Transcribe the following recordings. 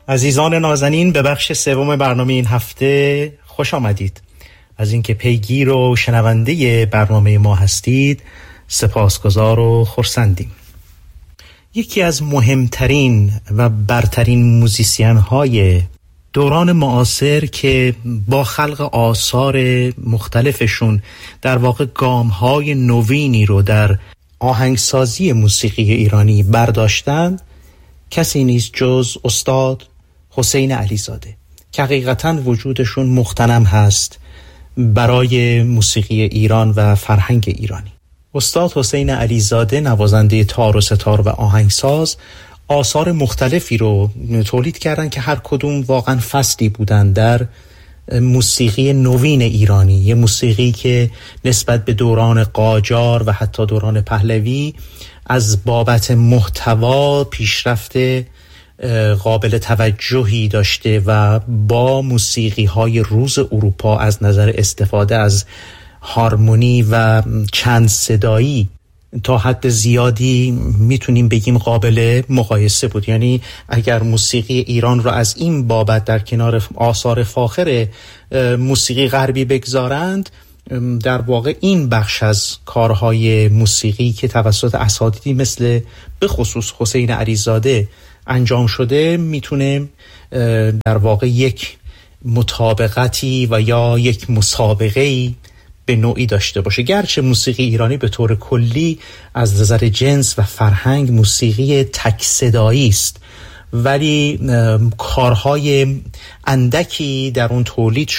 عزیزان نازنین، به بخش سوم برنامه این هفته خوش آمدید. از اینکه پیگیر و شنونده برنامه ما هستید سپاسگزار و خرسندیم. یکی از مهمترین و برترین موزیسین های دوران معاصر که با خلق آثار مختلفشون در واقع گام های نوینی رو در آهنگسازی موسیقی ایرانی برداشتند، کسی نیست جز استاد حسین علیزاده که حقیقتاً وجودشون مغتنم هست برای موسیقی ایران و فرهنگ ایرانی. استاد حسین علیزاده نوازنده تار و ستار و آهنگساز آثار مختلفی رو تولید کردن که هر کدوم واقعاً فصلی بودن در موسیقی نوین ایرانی، یه موسیقی که نسبت به دوران قاجار و حتی دوران پهلوی از بابت محتوا پیشرفت قابل توجهی داشته و با موسیقی های روز اروپا از نظر استفاده از هارمونی و چند صدایی تا حد زیادی میتونیم بگیم قابل مقایسه بود. یعنی اگر موسیقی ایران رو از این بابت در کنار آثار فاخر موسیقی غربی بگذارند، در واقع این بخش از کارهای موسیقی که توسط اساتیدی مثل به خصوص حسین علیزاده انجام شده میتونه در واقع یک مطابقتی و یا یک مسابقه‌ای به نوعی داشته باشه. گرچه موسیقی ایرانی به طور کلی از نظر جنس و فرهنگ موسیقی تک صدایی است، ولی کارهای اندکی در اون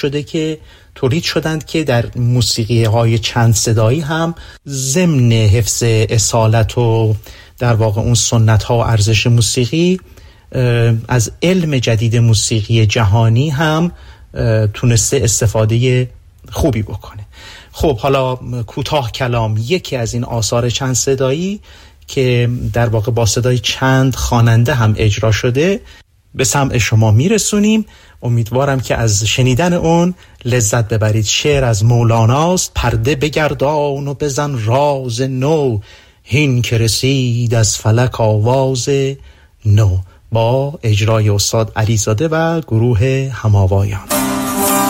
تولید شدند که در موسیقی های چند صدایی هم ضمن حفظ اصالت و در واقع اون سنت ها و ارزش موسیقی از علم جدید موسیقی جهانی هم تونسته استفاده خوبی بکنه. خب حالا کوتاه کلام یکی از این آثار چند صدایی که در واقع با صدای چند خواننده هم اجرا شده به سمع شما میرسونیم. امیدوارم که از شنیدن اون لذت ببرید. شعر از مولاناست: پرده بگردان و بزن راز نو، هین که رسید از فلک آواز نو، با اجرای استاد علیزاده و گروه هماوایان.